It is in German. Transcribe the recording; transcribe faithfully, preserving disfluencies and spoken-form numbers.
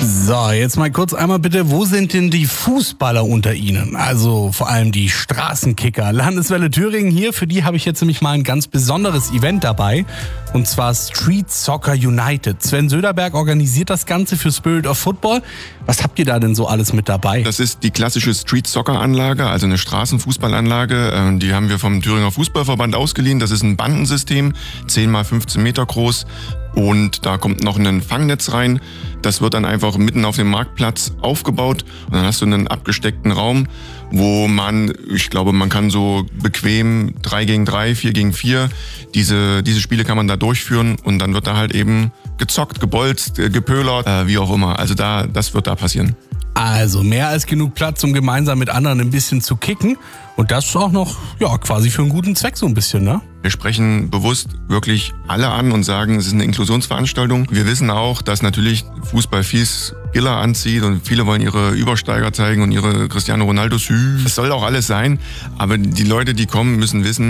So, jetzt mal kurz einmal bitte, wo sind denn die Fußballer unter Ihnen? Also vor allem die Straßenkicker. Landeswelle Thüringen hier, für die habe ich jetzt nämlich mal ein ganz besonderes Event dabei. Und zwar Street Soccer United. Sven Söderberg organisiert das Ganze für Spirit of Football. Was habt ihr da denn so alles mit dabei? Das ist die klassische Street Soccer Anlage, also eine Straßenfußballanlage. Die haben wir vom Thüringer Fußballverband ausgeliehen. Das ist ein Bandensystem, zehn mal fünfzehn Meter groß. Und da kommt noch ein Fangnetz rein. Das wird dann einfach mitten auf dem Marktplatz aufgebaut. Und dann hast du einen abgesteckten Raum, wo man, ich glaube, man kann so bequem drei gegen drei, vier gegen vier, diese, diese Spiele kann man da durchführen. Und dann wird da halt eben gezockt, gebolzt, gepölert, äh, wie auch immer. Also da, das wird da passieren. Also mehr als genug Platz, um gemeinsam mit anderen ein bisschen zu kicken. Und das auch noch, ja, quasi für einen guten Zweck so ein bisschen, ne? Wir sprechen bewusst wirklich alle an und sagen, es ist eine Inklusionsveranstaltung. Wir wissen auch, dass natürlich Fußball fies Giller anzieht und viele wollen ihre Übersteiger zeigen und ihre Cristiano Ronaldos. Das soll auch alles sein. Aber die Leute, die kommen, müssen wissen,